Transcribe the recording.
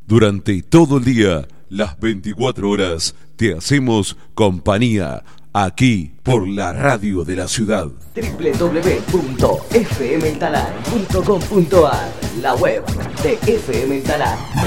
Durante todo el día, las 24 horas, te hacemos compañía aquí por la radio de la ciudad. www.fmentalar.com.ar, la web de FM Talar.